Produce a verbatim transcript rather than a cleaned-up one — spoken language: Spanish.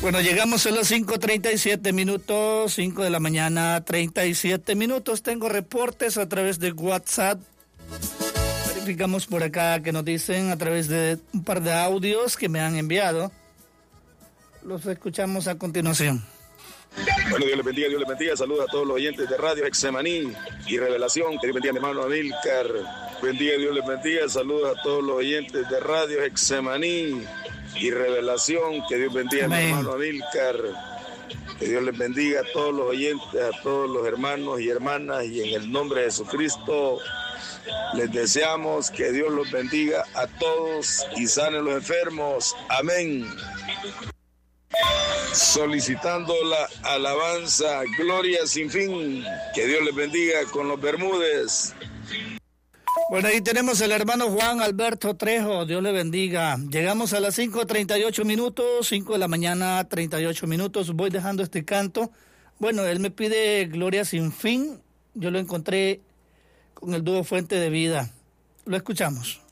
Bueno, llegamos a las cinco treinta y siete minutos, cinco de la mañana, treinta y siete minutos. Tengo reportes a través de WhatsApp. Verificamos por acá que nos dicen a través de un par de audios que me han enviado. Los escuchamos a continuación. Bueno, Dios les bendiga, Dios les bendiga. Saludos a todos los oyentes de Radio Exemaní y Revelación. Que Dios bendiga, mi hermano Amílcar. Bendiga, Dios les bendiga. Saludos a todos los oyentes de Radio Exemaní y Revelación. Que Dios bendiga, Amén. Mi hermano Amílcar. Que Dios les bendiga a todos los oyentes, a todos los hermanos y hermanas. Y en el nombre de Jesucristo les deseamos que Dios los bendiga a todos y sane a los enfermos. Amén. Solicitando la alabanza, gloria sin fin. Que Dios les bendiga con los Bermúdez. Bueno, ahí tenemos al hermano Juan Alberto Trejo, Dios le bendiga. Llegamos a las cinco treinta y ocho minutos, cinco de la mañana, treinta y ocho minutos. Voy dejando este canto. Bueno, él me pide Gloria sin fin. Yo lo encontré con el dúo Fuente de Vida. Lo escuchamos.